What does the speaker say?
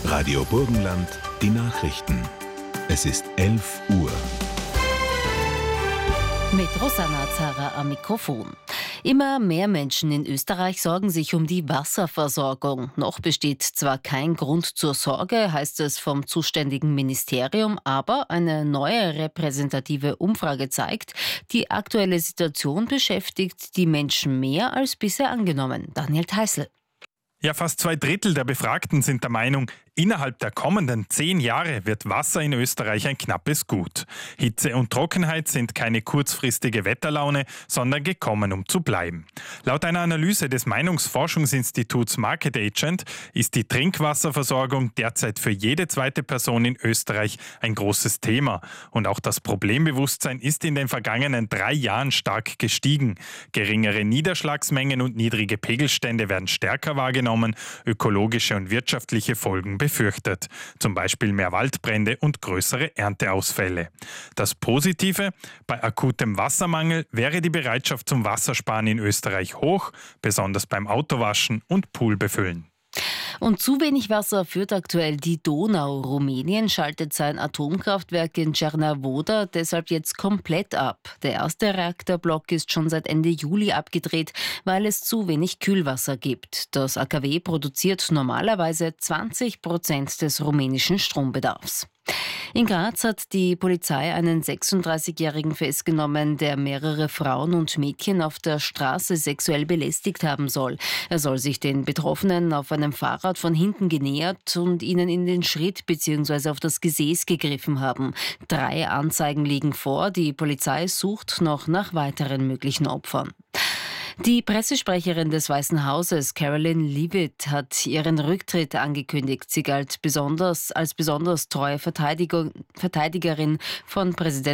Radio Burgenland, die Nachrichten. Es ist 11 Uhr. Mit Rosanna Zara am Mikrofon. Immer mehr Menschen in Österreich sorgen sich um die Wasserversorgung. Noch besteht zwar kein Grund zur Sorge, heißt es vom zuständigen Ministerium, aber eine neue repräsentative Umfrage zeigt, die aktuelle Situation beschäftigt die Menschen mehr als bisher angenommen. Daniel Theißl. Ja, fast 2/3 der Befragten sind der Meinung, innerhalb der kommenden 10 Jahre wird Wasser in Österreich ein knappes Gut. Hitze und Trockenheit sind keine kurzfristige Wetterlaune, sondern gekommen, um zu bleiben. Laut einer Analyse des Meinungsforschungsinstituts Market Agent ist die Trinkwasserversorgung derzeit für jede zweite Person in Österreich ein großes Thema. Und auch das Problembewusstsein ist in den vergangenen 3 Jahren stark gestiegen. Geringere Niederschlagsmengen und niedrige Pegelstände werden stärker wahrgenommen, ökologische und wirtschaftliche Folgen befürchtet, zum Beispiel mehr Waldbrände und größere Ernteausfälle. Das Positive: Bei akutem Wassermangel wäre die Bereitschaft zum Wassersparen in Österreich hoch, besonders beim Autowaschen und Poolbefüllen. Und zu wenig Wasser führt aktuell die Donau. Rumänien schaltet sein Atomkraftwerk in Cernavodă deshalb jetzt komplett ab. Der erste Reaktorblock ist schon seit Ende Juli abgedreht, weil es zu wenig Kühlwasser gibt. Das AKW produziert normalerweise 20% des rumänischen Strombedarfs. In Graz hat die Polizei einen 36-Jährigen festgenommen, der mehrere Frauen und Mädchen auf der Straße sexuell belästigt haben soll. Er soll sich den Betroffenen auf einem Fahrrad von hinten genähert und ihnen in den Schritt bzw. auf das Gesäß gegriffen haben. 3 Anzeigen liegen vor. Die Polizei sucht noch nach weiteren möglichen Opfern. Die Pressesprecherin des Weißen Hauses, Caroline Leavitt, hat ihren Rücktritt angekündigt. Sie galt als besonders treue Verteidigerin von Präsident